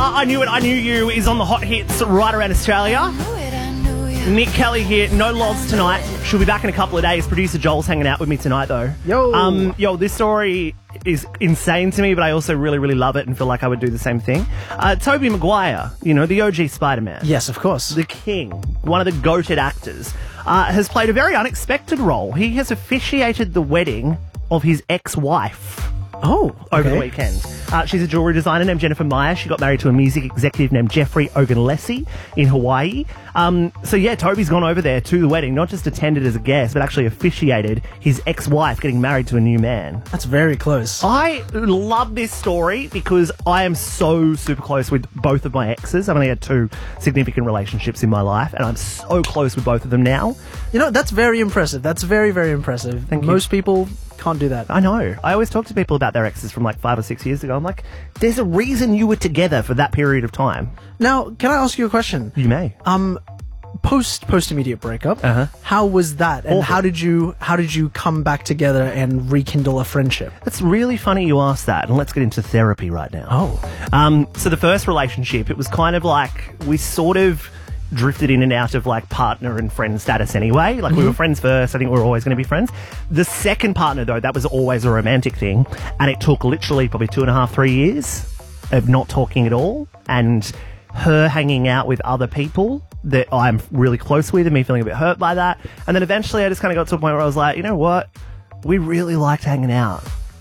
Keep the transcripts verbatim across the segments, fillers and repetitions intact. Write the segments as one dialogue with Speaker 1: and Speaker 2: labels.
Speaker 1: Uh, I Knew It, I Knew You is on the hot hits right around Australia. Nick Kelly here, no logs tonight. She'll be back in a couple of days. Producer Joel's hanging out with me tonight, though.
Speaker 2: Yo.
Speaker 1: Um, yo, this story is insane to me, but I also really, really love it and feel like I would do the same thing. Uh, Tobey Maguire, you know, the O G Spider-Man.
Speaker 2: Yes, of course.
Speaker 1: The king, one of the goated actors, uh, has played a very unexpected role. He has officiated the wedding of his ex-wife.
Speaker 2: Oh, okay.
Speaker 1: Over the weekend. Uh, she's a jewellery designer named Jennifer Meyer. She got married to a music executive named Jeffrey Ogunlesi in Hawaii. Um, so, yeah, Toby's gone over there to the wedding, not just attended as a guest, but actually officiated his ex-wife getting married to a new man.
Speaker 2: That's very close.
Speaker 1: I love this story because I am so super close with both of my exes. I've only had two significant relationships in my life, and I'm so close with both of them now.
Speaker 2: You know, that's very impressive. That's very, very impressive.
Speaker 1: Thank you.
Speaker 2: Most people can't do that.
Speaker 1: I know. I always talk to people about their exes from like five or six years ago. I'm like, there's a reason you were together for that period of time.
Speaker 2: Now, can I ask you a question?
Speaker 1: You may.
Speaker 2: Um, post post immediate breakup.
Speaker 1: Uh-huh.
Speaker 2: How was that? And
Speaker 1: Awful.
Speaker 2: how did you how did you come back together and rekindle a friendship?
Speaker 1: It's really funny you asked that, and let's get into therapy right now.
Speaker 2: Oh.
Speaker 1: Um, so the first relationship, it was kind of like we sort of drifted in and out of like partner and friend status anyway. Like mm-hmm. we were friends first. I think we were always going to be friends. The second partner, though, that was always a romantic thing, and it took literally probably two and a half, three years of not talking at all, and her hanging out with other people that I'm really close with and me feeling a bit hurt by that. And then eventually I just kind of got to a point where I was like, you know what? We really liked hanging out.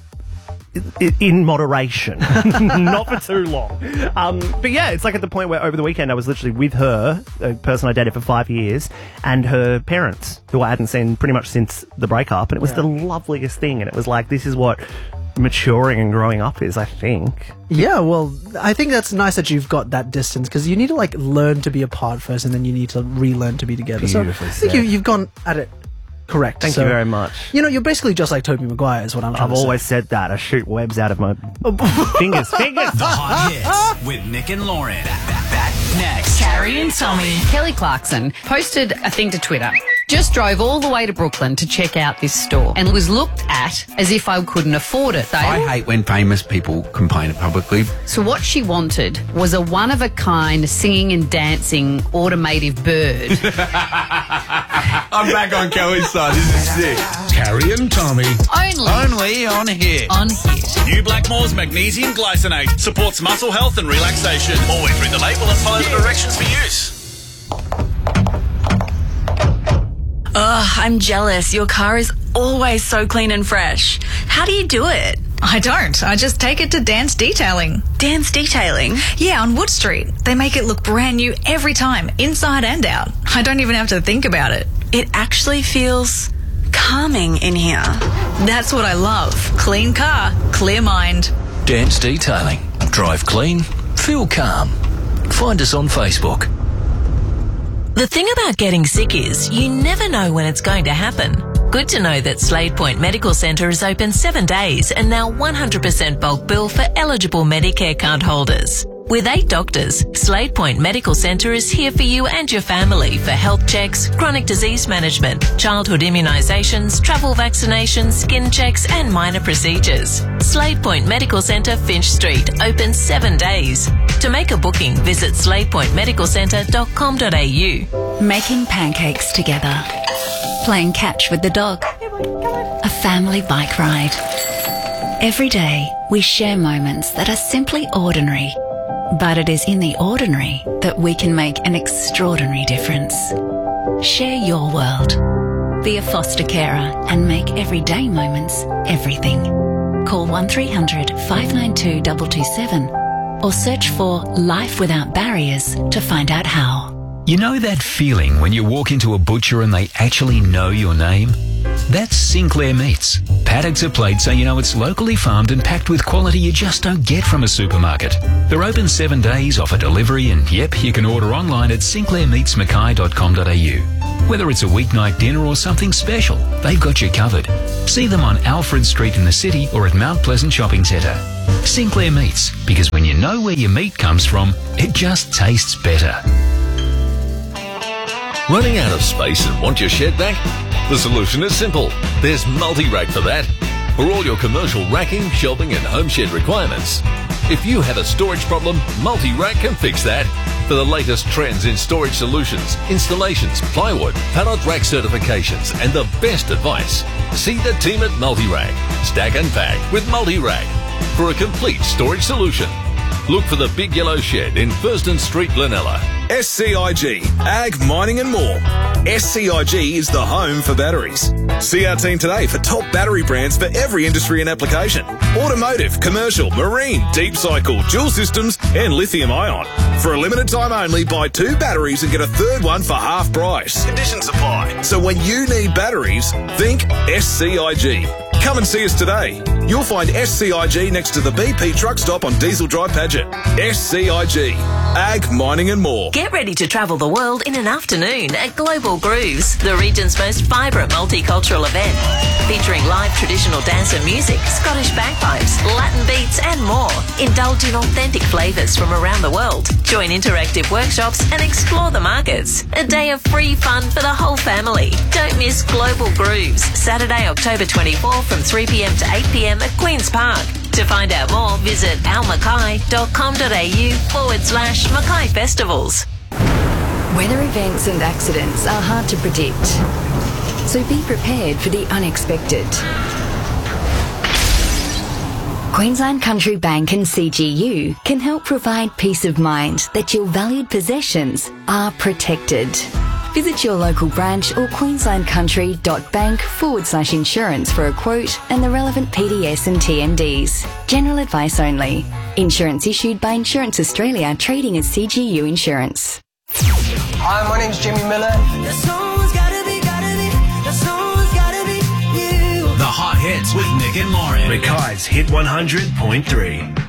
Speaker 1: In moderation, not for too long. Um, but yeah, it's like at the point where over the weekend I was literally with her, a person I dated for five years, and her parents, who I hadn't seen pretty much since the breakup, and it was
Speaker 2: yeah.
Speaker 1: the loveliest thing. And it was like, this is what maturing and growing up is, I think.
Speaker 2: Yeah, well, I think that's nice that you've got that distance, because you need to like learn to be apart first, and then you need to relearn to be together.
Speaker 1: Beautifully
Speaker 2: so I think you, you've gone at it correct.
Speaker 1: Thank
Speaker 2: so,
Speaker 1: you very much.
Speaker 2: You know, you're basically just like Tobey Maguire is what I'm trying
Speaker 1: I've
Speaker 2: to say.
Speaker 1: always said that. I shoot webs out of my fingers. Fingers!
Speaker 3: The Hot Hits with Nick and Lauren. Back, back, back next.
Speaker 4: Carrie and Tommy. Kelly Clarkson posted a thing to Twitter. Just drove all the way to Brooklyn to check out this store and was looked at as if I couldn't afford it. They
Speaker 5: I hate when famous people complain publicly.
Speaker 4: So what she wanted was a one-of-a-kind singing and dancing automative bird.
Speaker 5: I'm back on Kelly's side. This is sick.
Speaker 3: Carrie and Tommy.
Speaker 4: Only,
Speaker 5: Only on Hit.
Speaker 4: on Hit.
Speaker 3: New Blackmore's magnesium glycinate supports muscle health and relaxation. Always read the label and follow the directions for use.
Speaker 6: Ugh, I'm jealous. Your car is always so clean and fresh. How do you do it?
Speaker 7: I don't. I just take it to Dance Detailing.
Speaker 6: Dance Detailing?
Speaker 7: Yeah, on Wood Street. They make it look brand new every time, inside and out. I don't even have to think about it.
Speaker 6: It actually feels calming in here.
Speaker 7: That's what I love. Clean car, clear mind.
Speaker 8: Dance Detailing. Drive clean, feel calm. Find us on Facebook.
Speaker 9: The thing about getting sick is you never know when it's going to happen. Good to know that Slade Point Medical Centre is open seven days and now one hundred percent bulk bill for eligible Medicare card holders. With eight doctors, Slade Point Medical Centre is here for you and your family for health checks, chronic disease management, childhood immunisations, travel vaccinations, skin checks and minor procedures. Slade Point Medical Centre, Finch Street, open seven days. To make a booking, visit slade point medical centre dot com dot a u.
Speaker 10: Making pancakes together. Playing catch with the dog. A family bike ride. Every day, we share moments that are simply ordinary. But it is in the ordinary that we can make an extraordinary difference. Share your world. Be a foster carer and make everyday moments everything. Call one three hundred, five nine two, two two seven or search for Life Without Barriers to find out how.
Speaker 8: You know that feeling when you walk into a butcher and they actually know your name? That's Sinclair Meats. Paddocks are plates so you know it's locally farmed and packed with quality you just don't get from a supermarket. They're open seven days, offer delivery, and yep, you can order online at sinclair meats mackay dot com dot a u. Whether it's a weeknight dinner or something special, they've got you covered. See them on Alfred Street in the city or at Mount Pleasant Shopping Centre. Sinclair Meats, because when you know where your meat comes from, it just tastes better.
Speaker 11: Running out of space and want your shed back? The solution is simple. There's Multi-Rack for that. For all your commercial racking, shelving and home shed requirements. If you have a storage problem, Multirack can fix that. For the latest trends in storage solutions, installations, plywood, pallet rack certifications, and the best advice, see the team at Multirack. Stack and pack with Multirack for a complete storage solution. Look for the big yellow shed in Thurston Street, Glenella.
Speaker 3: S C I G, Ag, Mining and more. S C I G is the home for batteries. See our team today for top battery brands for every industry and application. Automotive, commercial, marine, deep cycle, dual systems and lithium ion. For a limited time only, buy two batteries and get a third one for half price. Conditions apply. So when you need batteries, think S C I G. Come and see us today. You'll find S C I G next to the B P truck stop on Diesel Drive, Paget. S C I G, Ag, Mining and more.
Speaker 9: Get ready to travel the world in an afternoon at Global Grooves, the region's most vibrant multicultural event. Featuring live traditional dance and music, Scottish bagpipes, Latin beats and more. Indulge in authentic flavours from around the world. Join interactive workshops and explore the markets. A day of free fun for the whole family. Don't miss Global Grooves, Saturday, October twenty-fourth from three p m to eight p m at Queen's Park. To find out more, visit almackay.com.au forward slash Mackay Festivals.
Speaker 10: Weather events and accidents are hard to predict, so be prepared for the unexpected. Queensland Country Bank and C G U can help provide peace of mind that your valued possessions are protected. Visit your local branch or queenslandcountry.bank forward slash insurance for a quote and the relevant P D S and T M Ds. General advice only. Insurance issued by Insurance Australia, trading as C G U Insurance.
Speaker 12: Hi, my name's Jimmy Miller. The song's gotta be, gotta be, the song's gotta be you.
Speaker 13: The hot hits with Nick and Lauren. Mackay's Hit one hundred point three.